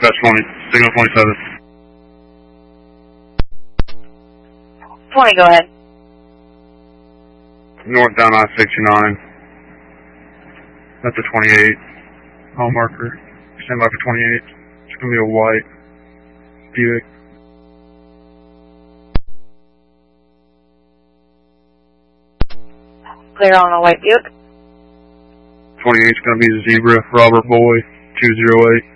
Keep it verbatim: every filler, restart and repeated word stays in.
Dispatch twenty, signal twenty-seven. twenty, go ahead. North down I sixty-nine. That's a twenty-eight. Mile marker. Stand by for twenty-eight. It's going to be a white Buick. Clear on a white Buick. twenty-eight is going to be Zebra, Robert Boy, two zero eight.